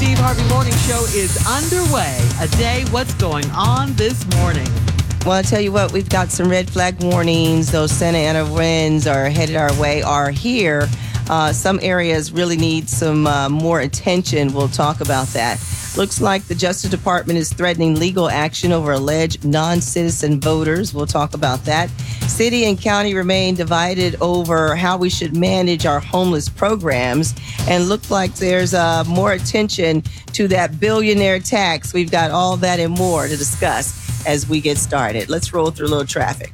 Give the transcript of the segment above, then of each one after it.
Steve Harvey Morning Show is underway. A day, what's going on this morning? Well, I tell you what, we've got some red flag warnings. Those Santa Ana winds are headed our way, are here. Some areas really need some more attention. We'll talk about that. Looks like the Justice Department is threatening legal action over alleged non-citizen voters. We'll talk about that. City and county remain divided over how we should manage our homeless programs. And look like there's more attention to that billionaire tax. We've got all that and more to discuss as we get started. Let's roll through a little traffic.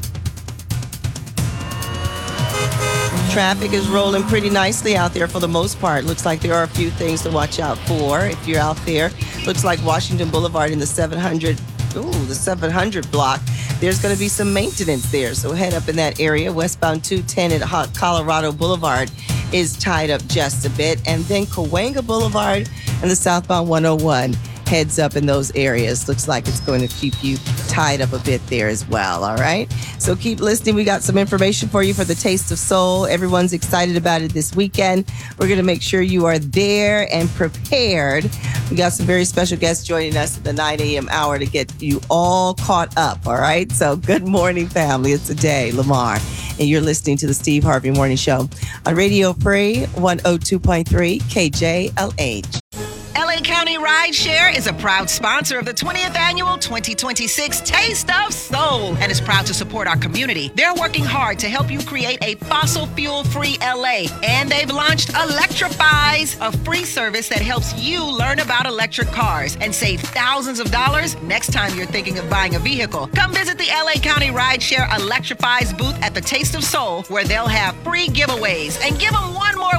Traffic is rolling pretty nicely out there for the most part. Looks like there are a few things to watch out for if you're out there. Looks like Washington Boulevard in the 700 block. There's going to be some maintenance there, so head up in that area. Westbound 210 at Colorado Boulevard is tied up just a bit. And then Cahuenga Boulevard and the southbound 101 heads up in those areas. Looks like it's going to keep you tied up a bit there as well, all right? So keep listening. We got some information for you for the Taste of Soul. Everyone's excited about it this weekend. We're going to make sure you are there and prepared. We got some very special guests joining us at the 9 a.m. hour to get you all caught up, all right? So good morning, family. It's Aday Lamar, and you're listening to the Steve Harvey Morning Show on Radio Free 102.3 KJLH. LA County Rideshare is a proud sponsor of the 20th annual 2026 Taste of Soul and is proud to support our community. They're working hard to help you create a fossil fuel-free LA, and they've launched Electrifies, a free service that helps you learn about electric cars and save thousands of dollars next time you're thinking of buying a vehicle. Come visit the LA County Rideshare Electrifies booth at the Taste of Soul, where they'll have free giveaways, and give them one more